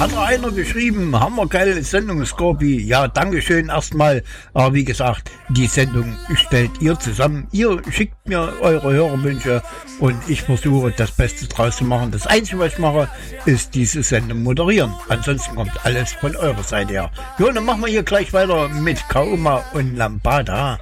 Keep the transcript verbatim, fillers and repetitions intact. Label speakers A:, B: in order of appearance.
A: hat einer geschrieben, hammergeile Sendung, Scorpi. Ja, dankeschön erstmal. Aber wie gesagt, die Sendung stellt ihr zusammen. Ihr schickt mir eure Hörerwünsche und ich versuche das Beste draus zu machen. Das Einzige, was ich mache, ist diese Sendung moderieren. Ansonsten kommt alles von eurer Seite her. Jo, dann machen wir hier gleich weiter mit Kauma und Lambada.